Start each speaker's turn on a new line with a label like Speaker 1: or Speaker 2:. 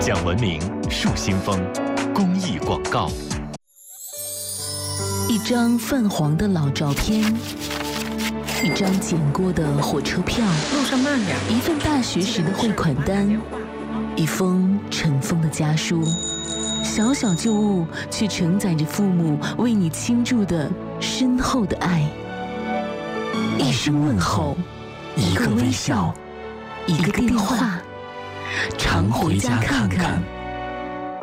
Speaker 1: 讲文明树新风公益广告。
Speaker 2: 一张泛黄的老照片，一张剪过的火车票，
Speaker 3: 路上慢点，
Speaker 2: 一份大学时的汇款单，一封尘封的家书，小小旧物却承载着父母为你倾注的深厚的爱。一声问候，一个微笑，一个电话，常回家看看。